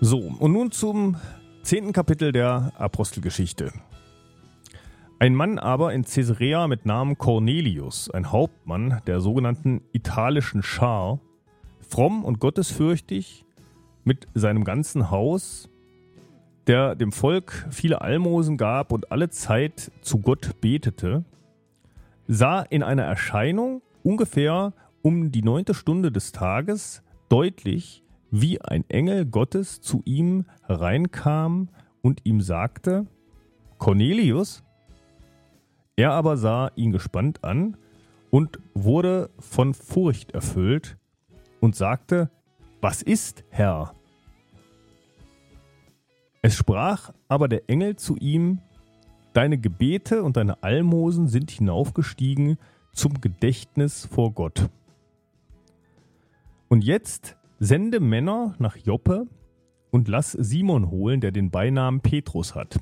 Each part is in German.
So, und nun zum 10. Kapitel der Apostelgeschichte. Ein Mann aber in Caesarea mit Namen Cornelius, ein Hauptmann der sogenannten italischen Schar, fromm und gottesfürchtig mit seinem ganzen Haus, der dem Volk viele Almosen gab und alle Zeit zu Gott betete, sah in einer Erscheinung ungefähr um die 9. Stunde des Tages deutlich, wie ein Engel Gottes zu ihm hereinkam und ihm sagte: Cornelius. Er aber sah ihn gespannt an und wurde von Furcht erfüllt und sagte: Was ist, Herr? Es sprach aber der Engel zu ihm: Deine Gebete und deine Almosen sind hinaufgestiegen zum Gedächtnis vor Gott. Und jetzt sende Männer nach Joppe und lass Simon holen, der den Beinamen Petrus hat.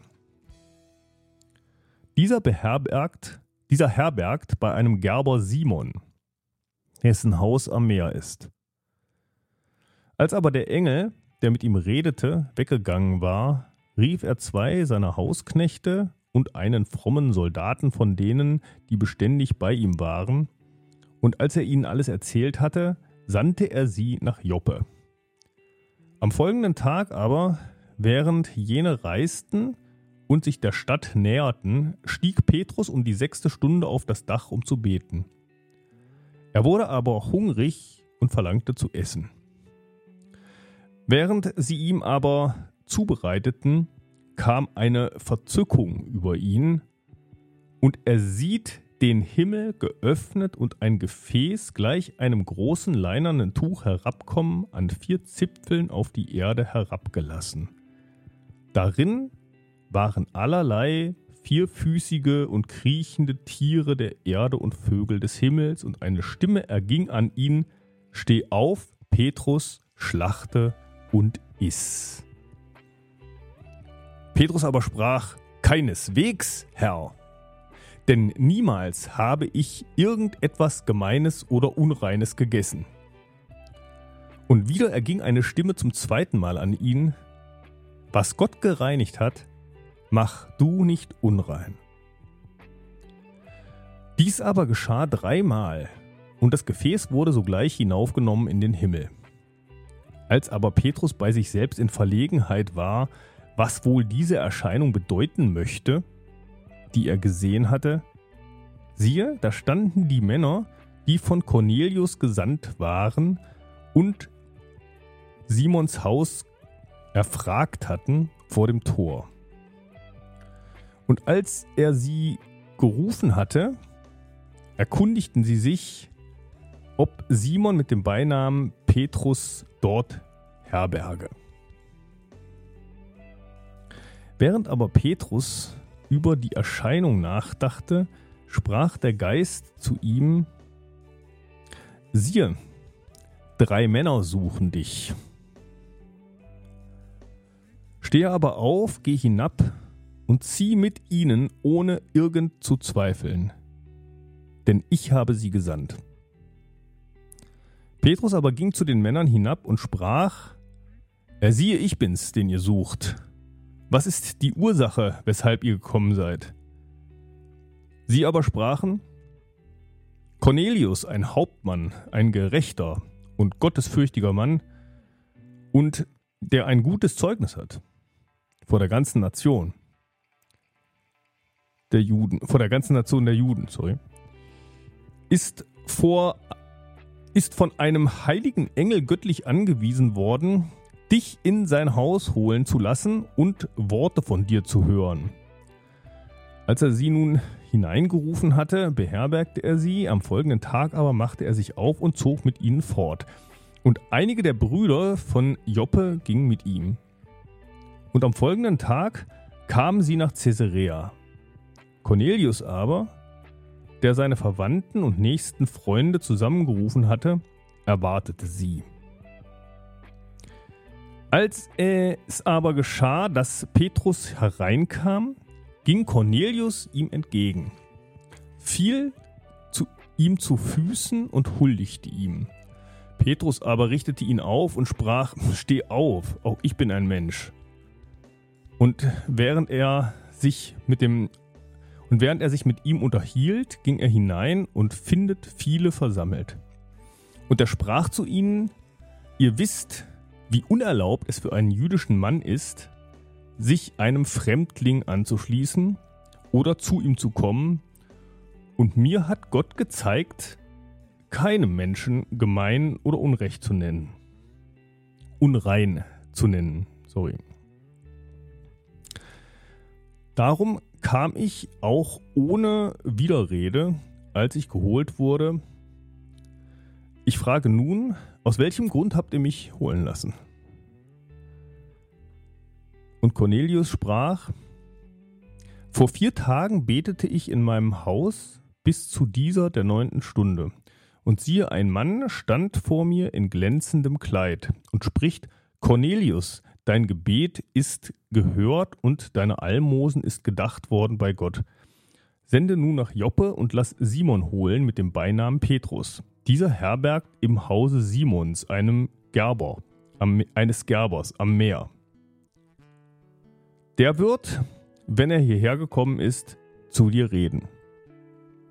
Dieser herbergt bei einem Gerber Simon, dessen Haus am Meer ist. Als aber der Engel, der mit ihm redete, weggegangen war, rief er 2 seiner Hausknechte und einen frommen Soldaten von denen, die beständig bei ihm waren, und als er ihnen alles erzählt hatte, sandte er sie nach Joppe. Am folgenden Tag aber, während jene reisten und sich der Stadt näherten, stieg Petrus um die 6. Stunde auf das Dach, um zu beten. Er wurde aber hungrig und verlangte zu essen. Während sie ihm aber zubereiteten, kam eine Verzückung über ihn, und er sieht den Himmel geöffnet und ein Gefäß gleich einem großen leinenen Tuch herabkommen, an 4 Zipfeln auf die Erde herabgelassen. Darin waren allerlei vierfüßige und kriechende Tiere der Erde und Vögel des Himmels, und eine Stimme erging an ihn: Steh auf, Petrus, schlachte und iss. Petrus aber sprach: Keineswegs, Herr, denn niemals habe ich irgendetwas Gemeines oder Unreines gegessen. Und wieder erging eine Stimme zum 2. Mal an ihn: Was Gott gereinigt hat, mach du nicht unrein. Dies aber geschah 3 Mal, und das Gefäß wurde sogleich hinaufgenommen in den Himmel. Als aber Petrus bei sich selbst in Verlegenheit war, was wohl diese Erscheinung bedeuten möchte, die er gesehen hatte, siehe, da standen die Männer, die von Cornelius gesandt waren und Simons Haus erfragt hatten, vor dem Tor. Und als er sie gerufen hatte, erkundigten sie sich, ob Simon mit dem Beinamen Petrus dort herberge. Während aber Petrus über die Erscheinung nachdachte, sprach der Geist zu ihm: Siehe, 3 Männer suchen dich. Stehe aber auf, geh hinab und zieh mit ihnen, ohne irgend zu zweifeln, denn ich habe sie gesandt. Petrus aber ging zu den Männern hinab und sprach: Siehe, ich bin's, den ihr sucht. Was ist die Ursache, weshalb ihr gekommen seid? Sie aber sprachen: Cornelius, ein Hauptmann, ein gerechter und gottesfürchtiger Mann, und der ein gutes Zeugnis hat vor der ganzen Nation der Juden, ist von einem heiligen Engel göttlich angewiesen worden, dich in sein Haus holen zu lassen und Worte von dir zu hören. Als er sie nun hineingerufen hatte, beherbergte er sie, am folgenden Tag aber machte er sich auf und zog mit ihnen fort. Und einige der Brüder von Joppe gingen mit ihm. Und am folgenden Tag kamen sie nach Caesarea. Cornelius aber, der seine Verwandten und nächsten Freunde zusammengerufen hatte, erwartete sie. Als es aber geschah, dass Petrus hereinkam, ging Cornelius ihm entgegen, fiel ihm zu Füßen und huldigte ihm. Petrus aber richtete ihn auf und sprach: Steh auf, auch ich bin ein Mensch. Und während er sich mit ihm unterhielt, ging er hinein und findet viele versammelt. Und er sprach zu ihnen: Ihr wisst, wie unerlaubt es für einen jüdischen Mann ist, sich einem Fremdling anzuschließen oder zu ihm zu kommen. Und mir hat Gott gezeigt, keinem Menschen gemein oder unrein zu nennen. Darum kam ich auch ohne Widerrede, als ich geholt wurde. Ich frage nun, aus welchem Grund habt ihr mich holen lassen? Und Cornelius sprach: Vor 4 Tagen betete ich in meinem Haus bis zu dieser der 9. Stunde. Und siehe, ein Mann stand vor mir in glänzendem Kleid und spricht: Cornelius, dein Gebet ist gehört und deine Almosen ist gedacht worden bei Gott. Sende nun nach Joppe und lass Simon holen mit dem Beinamen Petrus. Dieser herbergt im Hause Simons, eines Gerbers am Meer. Der wird, wenn er hierher gekommen ist, zu dir reden.